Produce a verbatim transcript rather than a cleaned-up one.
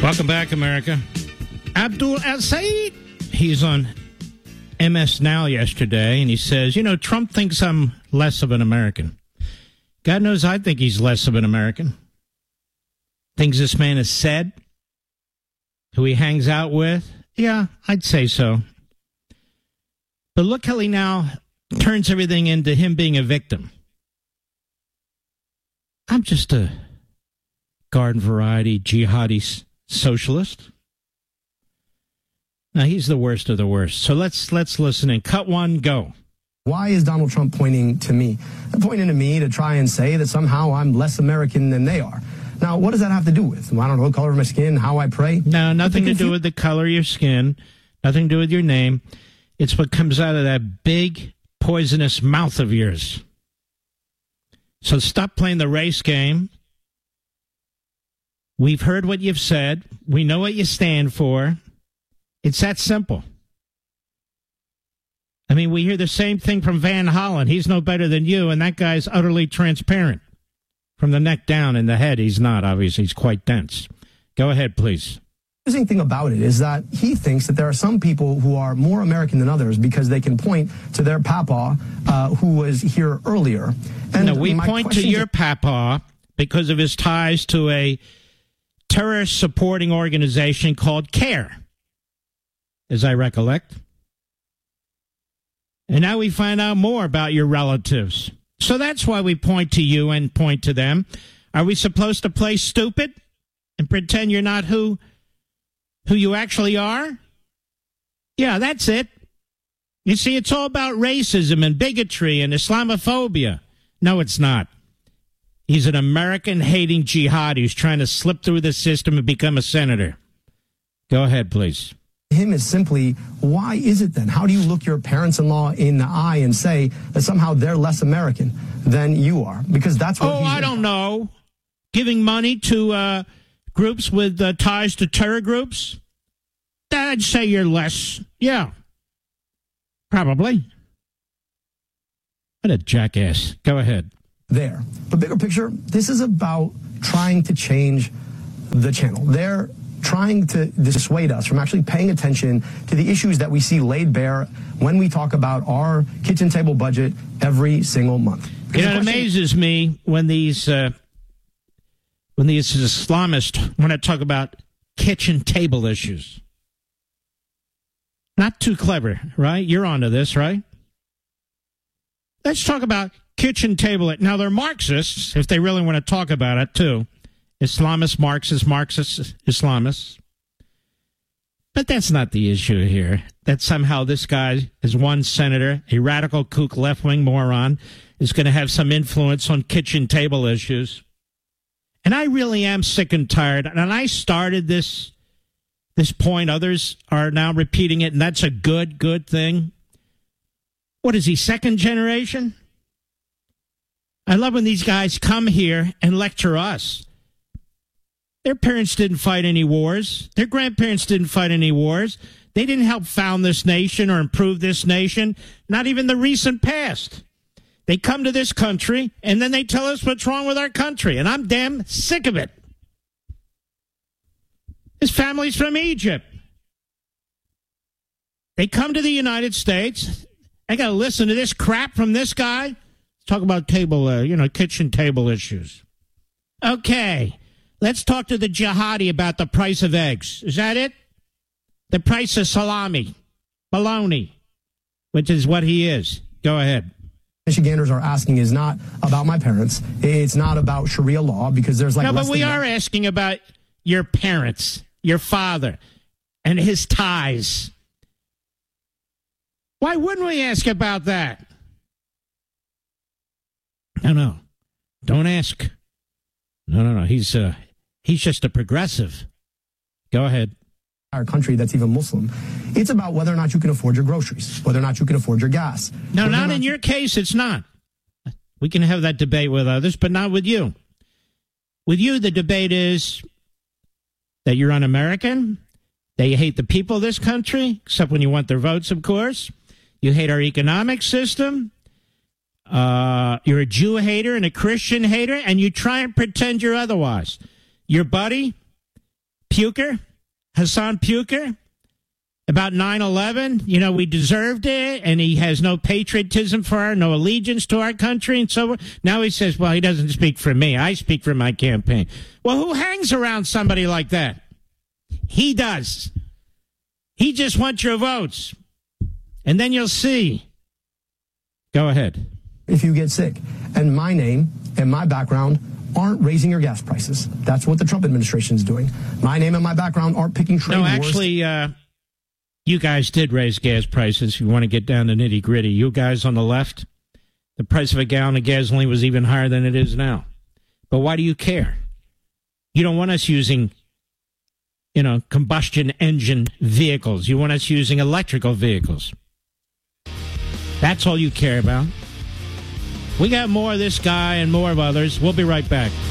Welcome back, America. Abdul El-Sayed, he's on M S Now yesterday, and he says, you know, Trump thinks I'm less of an American. God knows I think he's less of an American. Things this man has said, who he hangs out with, yeah, I'd say so. But look how he now turns everything into him being a victim. I'm just a garden variety jihadi socialist. Now, he's the worst of the worst. So let's let's listen in. Cut one, go. Why is Donald Trump pointing to me? Pointing to me to try and say that somehow I'm less American than they are. Now, what does that have to do with? I don't know, the color of my skin, how I pray? No, nothing to do with the color of your skin. Nothing to do with your name. It's what comes out of that big, poisonous mouth of yours. So stop playing the race game. We've heard what you've said. We know what you stand for. It's that simple. I mean, we hear the same thing from Van Hollen. He's no better than you, and that guy's utterly transparent. From the neck down, in the head, he's not, obviously. He's quite dense. Go ahead, please. The interesting thing about it is that he thinks that there are some people who are more American than others because they can point to their papa uh, who was here earlier. And no, we point to your papa because of his ties to a terrorist-supporting organization called CARE, as I recollect. And now we find out more about your relatives. So that's why we point to you and point to them. Are we supposed to play stupid and pretend you're not who who you actually are? Yeah, that's it. You see, it's all about racism and bigotry and Islamophobia. No, it's not. He's an American-hating jihad who's trying to slip through the system and become a senator. Go ahead, please. Him is simply, why is it then? How do you look your parents-in-law in the eye and say that somehow they're less American than you are? Because that's what Oh, he's I don't know. Giving money to uh, groups with uh, ties to terror groups? I'd say you're less. Yeah. Probably. What a jackass. Go ahead. There. But bigger picture, this is about trying to change the channel. They're trying to dissuade us from actually paying attention to the issues that we see laid bare when we talk about our kitchen table budget every single month. You know, it amazes me when these uh, when these Islamists want to talk about kitchen table issues. Not too clever, right? You're onto this, right? Let's talk about kitchen table. Now, they're Marxists, if they really want to talk about it, too. Islamist, Marxist, Marxist, Islamists. But that's not the issue here. That somehow this guy is one senator, a radical kook left-wing moron, is going to have some influence on kitchen table issues. And I really am sick and tired. And I started this this point. Others are now repeating it, and that's a good, good thing. What is he, second generation? I love when these guys come here and lecture us. Their parents didn't fight any wars. Their grandparents didn't fight any wars. They didn't help found this nation or improve this nation, not even the recent past. They come to this country, and then they tell us what's wrong with our country, and I'm damn sick of it. His family's from Egypt. They come to the United States. I got to listen to this crap from this guy. Let's talk about table, uh, you know, kitchen table issues. Okay. Let's talk to the jihadi about the price of eggs. Is that it? The price of salami, bologna, which is what he is. Go ahead. Michiganders are asking is not about my parents. It's not about Sharia law because there's like... No, but we than are that. asking about your parents, your father, and his ties. Why wouldn't we ask about that? No, no. Don't ask. No, no, no. He's uh, he's just a progressive. Go ahead. Our country that's even Muslim. It's about whether or not you can afford your groceries, whether or not you can afford your gas. No, not in your case. It's not. We can have that debate with others, but not with you. With you, the debate is that you're un-American, that you hate the people of this country, except when you want their votes, of course. You hate our economic system. Uh, you're a Jew hater and a Christian hater, and you try and pretend you're otherwise. Your buddy, Puker, Hassan Puker, about nine eleven. You know, we deserved it, and he has no patriotism for our, no allegiance to our country, and so now he says, well, he doesn't speak for me. I speak for my campaign. Well, who hangs around somebody like that? He does. He just wants your votes. And then you'll see. Go ahead. If you get sick, and my name and my background aren't raising your gas prices. That's what the Trump administration is doing. My name and my background aren't picking trade no, wars. actually, uh, you guys did raise gas prices. If you want to get down to nitty gritty, you guys on the left, the price of a gallon of gasoline was even higher than it is now. But why do you care? You don't want us using, you know, combustion engine vehicles. You want us using electrical vehicles. That's all you care about. We got more of this guy and more of others. We'll be right back.